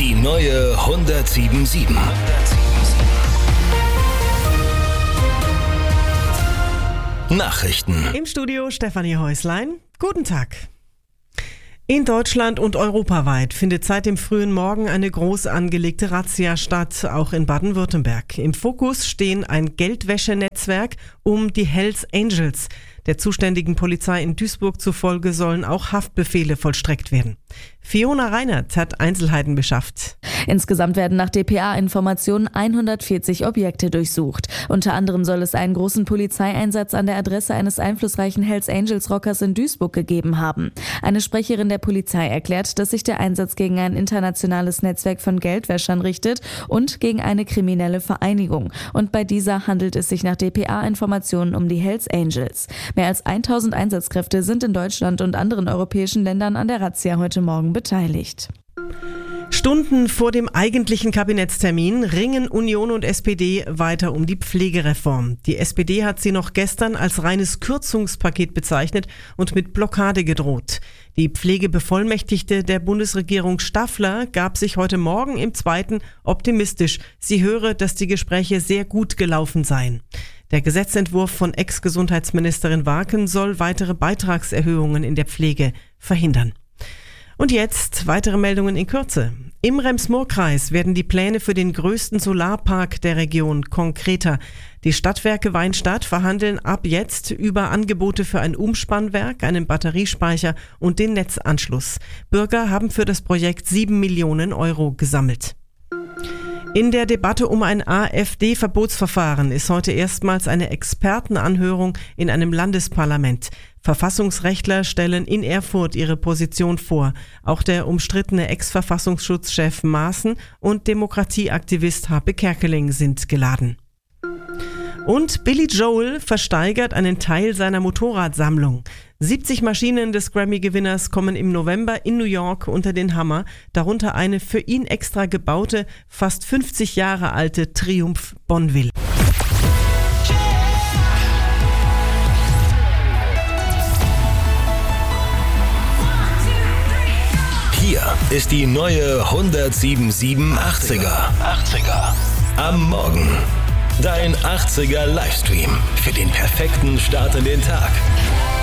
Die neue 107.7. Nachrichten. Im Studio Stefanie Häuslein. Guten Tag. In Deutschland und europaweit findet seit dem frühen Morgen eine groß angelegte Razzia statt, auch in Baden-Württemberg. Im Fokus stehen ein Geldwäschenetzwerk um die Hells Angels. Der zuständigen Polizei in Duisburg zufolge sollen auch Haftbefehle vollstreckt werden. Fiona Reinert hat Einzelheiten beschafft. Insgesamt werden nach dpa-Informationen 140 Objekte durchsucht. Unter anderem soll es einen großen Polizeieinsatz an der Adresse eines einflussreichen Hells Angels Rockers in Duisburg gegeben haben. Eine Sprecherin der Polizei erklärt, dass sich der Einsatz gegen ein internationales Netzwerk von Geldwäschern richtet und gegen eine kriminelle Vereinigung. Und bei dieser handelt es sich nach dpa-Informationen um die Hells Angels. Mehr als 1000 Einsatzkräfte sind in Deutschland und anderen europäischen Ländern an der Razzia heute Morgen beteiligt. Stunden vor dem eigentlichen Kabinettstermin ringen Union und SPD weiter um die Pflegereform. Die SPD hat sie noch gestern als reines Kürzungspaket bezeichnet und mit Blockade gedroht. Die Pflegebevollmächtigte der Bundesregierung Staffler gab sich heute Morgen im Zweiten optimistisch. Sie höre, dass die Gespräche sehr gut gelaufen seien. Der Gesetzentwurf von Ex-Gesundheitsministerin Warken soll weitere Beitragserhöhungen in der Pflege verhindern. Und jetzt weitere Meldungen in Kürze. Im Rems-Murr-Kreis werden die Pläne für den größten Solarpark der Region konkreter. Die Stadtwerke Weinstadt verhandeln ab jetzt über Angebote für ein Umspannwerk, einen Batteriespeicher und den Netzanschluss. Bürger haben für das Projekt 7 Millionen Euro gesammelt. In der Debatte um ein AfD-Verbotsverfahren ist heute erstmals eine Expertenanhörung in einem Landesparlament. Verfassungsrechtler stellen in Erfurt ihre Position vor. Auch der umstrittene Ex-Verfassungsschutzchef Maaßen und Demokratieaktivist Harpe Kerkeling sind geladen. Und Billy Joel versteigert einen Teil seiner Motorradsammlung. 70 Maschinen des Grammy-Gewinners kommen im November in New York unter den Hammer, darunter eine für ihn extra gebaute, fast 50 Jahre alte Triumph Bonneville. Hier ist die neue 107.7 80er. Am Morgen. Dein 80er Livestream für den perfekten Start in den Tag.